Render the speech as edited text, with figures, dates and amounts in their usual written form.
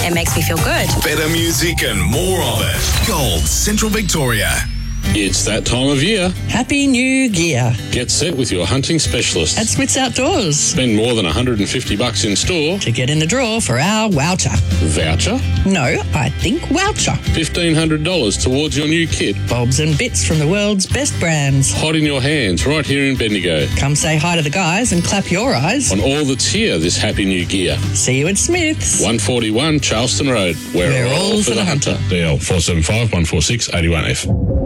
It makes me feel good. Better music and more of it. Gold Central Victoria. It's that time of year. Happy New Year. Get set with your hunting specialist. At Smith's Outdoors. Spend more than $150 in store to get in the draw for our voucher. Voucher? No, I think voucher. $1,500 towards your new kit. Bobs and bits from the world's best brands. Hot in your hands right here in Bendigo. Come say hi to the guys and clap your eyes on all that's here this Happy New Year. See you at Smith's. 141 Charleston Road. We're all for the hunter. DL 475 146 81F.